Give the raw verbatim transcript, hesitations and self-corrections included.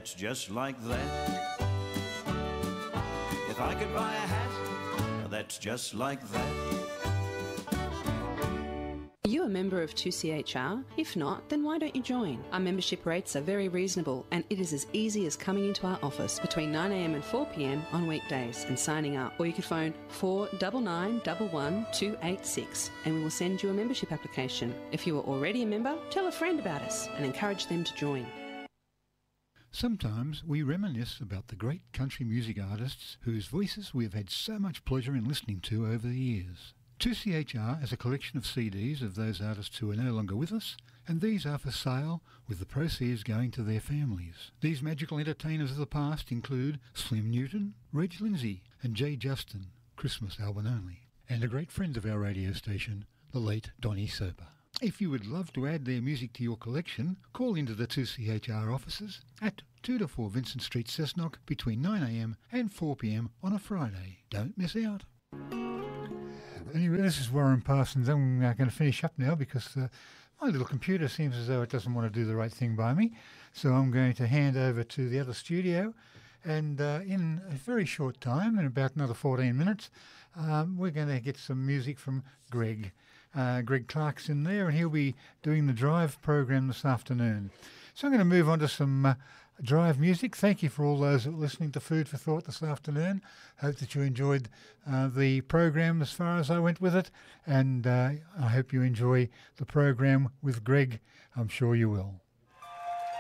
that's just like that. If I could buy a hat, that's just like that. Are you a member of two C H R? If not, then why don't you join? Our membership rates are very reasonable and it is as easy as coming into our office between nine a m and four p m on weekdays and signing up. Or you could phone four nine nine one one two eight six and we will send you a membership application. If you are already a member, tell a friend about us and encourage them to join. Sometimes we reminisce about the great country music artists whose voices we have had so much pleasure in listening to over the years. two C H R has a collection of C Ds of those artists who are no longer with us, and these are for sale with the proceeds going to their families. These magical entertainers of the past include Slim Newton, Reg Lindsay and Jay Justin, Christmas album only, and a great friend of our radio station, the late Donny Soper. If you would love to add their music to your collection, call into the two C H R offices at two to four Vincent Street, Cessnock between nine a m and four p m on a Friday. Don't miss out. Anyway, this is Warren Parsons. I'm uh, going to finish up now because uh, my little computer seems as though it doesn't want to do the right thing by me. So I'm going to hand over to the other studio. And uh, in a very short time, in about another fourteen minutes, um, we're going to get some music from Greg. Uh, Greg Clark's in there, and he'll be doing the Drive program this afternoon. So I'm going to move on to some uh, Drive music. Thank you for all those that are listening to Food for Thought this afternoon. Hope that you enjoyed uh, the program as far as I went with it, and uh, I hope you enjoy the program with Greg. I'm sure you will.